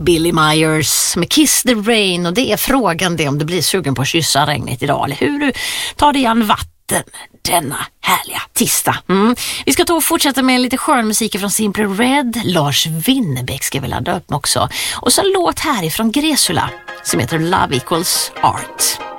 Billy Myers med Kiss the Rain, och det är frågan det om du blir sugen på att kyssa regnet idag eller hur du tar dig an vatten denna härliga tisdag. Vi ska ta och fortsätta med lite skön musik från Simply Red. Lars Winnerbäck ska vi ladda upp också. Och så en låt härifrån Gresula som heter Love Equals Art.